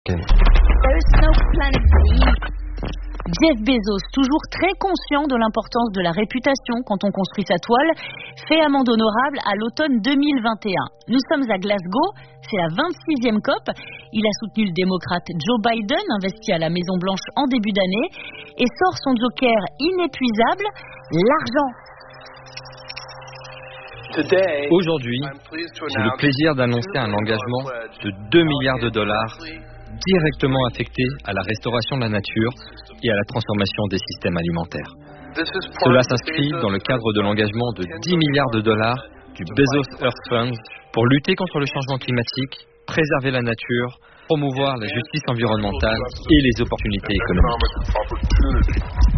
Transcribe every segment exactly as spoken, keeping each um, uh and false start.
Jeff Bezos, toujours très conscient de l'importance de la réputation quand on construit sa toile, fait amende honorable à l'automne deux mille vingt et un. Nous sommes à Glasgow, c'est la vingt-sixième COP. Il a soutenu le démocrate Joe Biden, investi à la Maison-Blanche en début d'année, et sort son joker inépuisable, l'argent. Aujourd'hui, j'ai le plaisir d'annoncer un engagement de deux milliards de dollars directement affectés à la restauration de la nature et à la transformation des systèmes alimentaires. Cela s'inscrit dans le cadre de l'engagement de dix milliards de dollars du Bezos Earth Fund pour lutter contre le changement climatique, préserver la nature, promouvoir la justice environnementale et les opportunités économiques.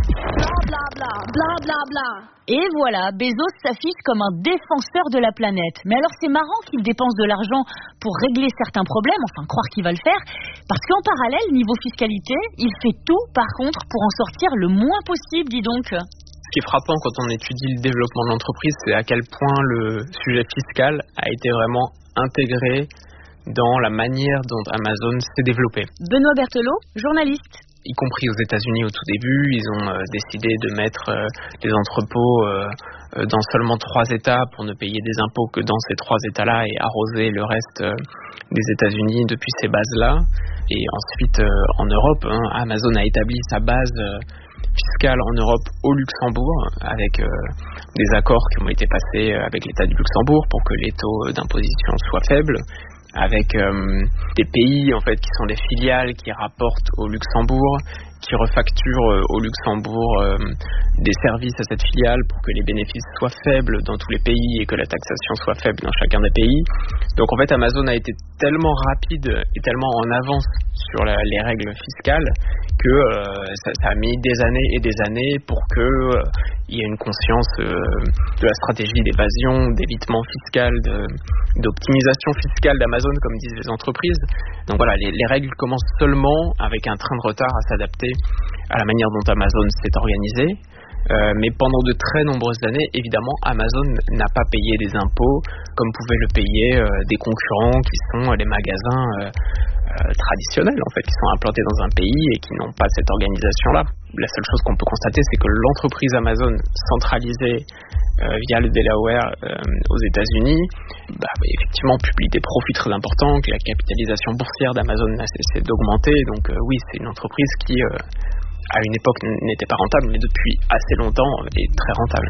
Bla bla bla bla bla. Et voilà, Bezos s'affiche comme un défenseur de la planète. Mais alors c'est marrant qu'il dépense de l'argent pour régler certains problèmes, enfin croire qu'il va le faire, parce qu'en parallèle, niveau fiscalité, il fait tout par contre pour en sortir le moins possible, dis donc. Ce qui est frappant quand on étudie le développement de l'entreprise, c'est à quel point le sujet fiscal a été vraiment intégré dans la manière dont Amazon s'est développé. Benoît Berthelot, journaliste. Y compris aux États-Unis au tout début, ils ont euh, décidé de mettre euh, les entrepôts euh, euh, dans seulement trois États pour ne payer des impôts que dans ces trois États-là et arroser le reste euh, des États-Unis depuis ces bases-là. Et ensuite, euh, en Europe, hein, Amazon a établi sa base euh, fiscale en Europe au Luxembourg avec euh, des accords qui ont été passés avec l'État du Luxembourg pour que les taux d'imposition soient faibles, avec euh, des pays en fait qui sont des filiales qui rapportent au Luxembourg, qui refacturent euh, au Luxembourg euh, des services à cette filiale pour que les bénéfices soient faibles dans tous les pays et que la taxation soit faible dans chacun des pays. Donc en fait Amazon a été tellement rapide et tellement en avance sur la, les règles fiscales que euh, ça, ça a mis des années et des années pour que euh, il y ait une conscience euh, de la stratégie d'évasion, d'évitement fiscal, de, d'optimisation fiscale d'Amazon, comme disent les entreprises. Donc voilà, les, les règles commencent seulement avec un train de retard à s'adapter à la manière dont Amazon s'est organisé. Euh, mais pendant de très nombreuses années, évidemment, Amazon n'a pas payé des impôts comme pouvaient le payer euh, des concurrents qui sont les magasins euh, euh, traditionnels, en fait, qui sont implantés dans un pays et qui n'ont pas cette organisation-là. La seule chose qu'on peut constater, c'est que l'entreprise Amazon centralisée euh, via le Delaware euh, aux États-Unis, bah, effectivement, publie des profits très importants, que la capitalisation boursière d'Amazon n'a cessé d'augmenter. Donc euh, oui, c'est une entreprise qui... Euh, à une époque n'était pas rentable, mais depuis assez longtemps est très rentable.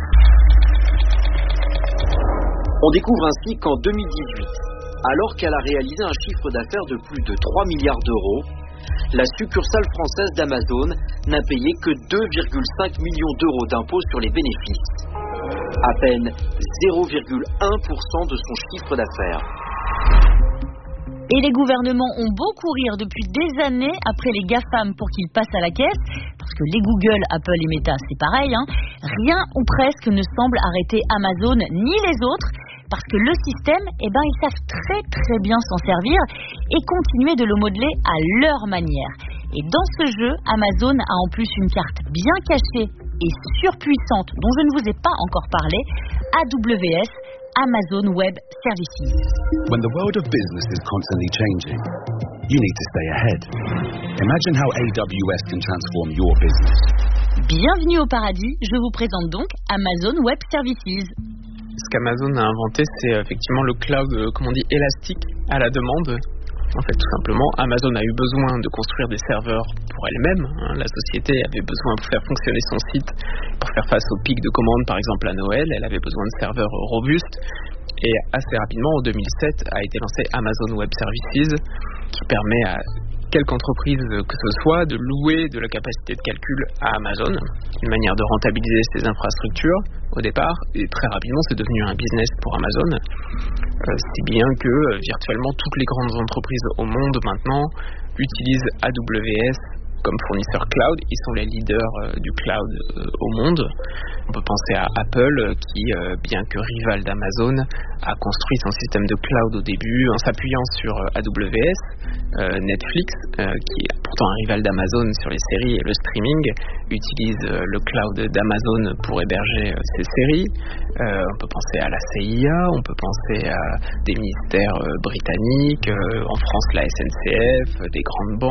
On découvre ainsi qu'en deux mille dix-huit, alors qu'elle a réalisé un chiffre d'affaires de plus de trois milliards d'euros, la succursale française d'Amazon n'a payé que deux virgule cinq millions d'euros d'impôts sur les bénéfices, à peine zéro virgule un pour cent de son chiffre d'affaires. Et les gouvernements ont beau courir depuis des années après les GAFAM pour qu'ils passent à la caisse, parce que les Google, Apple et Meta, c'est pareil, hein, rien ou presque ne semble arrêter Amazon ni les autres, parce que le système, eh ben, ils savent très très bien s'en servir et continuer de le modeler à leur manière. Et dans ce jeu, Amazon a en plus une carte bien cachée et surpuissante dont je ne vous ai pas encore parlé, A W S, Amazon Web Services. When the world of business is constantly changing, you need to stay ahead. Imagine how A W S can transform your business. Bienvenue au paradis, je vous présente donc Amazon Web Services. Ce qu'Amazon a inventé, c'est effectivement le cloud, comme on dit, élastique à la demande. En fait, tout simplement, Amazon a eu besoin de construire des serveurs pour elle-même. Hein. La société avait besoin pour faire fonctionner son site, pour faire face aux pics de commandes, par exemple à Noël. Elle avait besoin de serveurs robustes. Et assez rapidement, en deux mille sept, a été lancé Amazon Web Services, qui permet à quelque entreprise que ce soit de louer de la capacité de calcul à Amazon, une manière de rentabiliser ses infrastructures au départ, et très rapidement c'est devenu un business pour Amazon, euh, si bien que euh, virtuellement toutes les grandes entreprises au monde maintenant utilisent A W S comme fournisseur cloud. Ils sont les leaders euh, du cloud euh, au monde. On peut penser à Apple euh, qui, euh, bien que rival d'Amazon, a construit son système de cloud au début en s'appuyant sur euh, A W S. Euh, Netflix, euh, qui est pourtant un rival d'Amazon sur les séries et le streaming, utilise euh, le cloud d'Amazon pour héberger euh, ses séries. Euh, on peut penser à la C I A, on peut penser à des ministères euh, britanniques, euh, en France la S N C F, des grandes banques.